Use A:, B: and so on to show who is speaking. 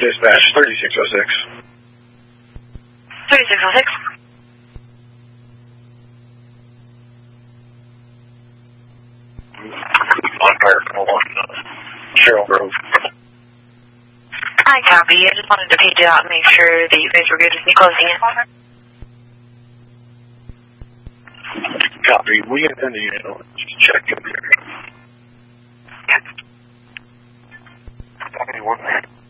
A: Dispatch 3606.
B: 3606.
A: On fire call on Cheryl Grove.
B: I copy. I just wanted to page it out and make sure that you guys were good with me closing it.
A: Copy. We intend to check it. Copy. 1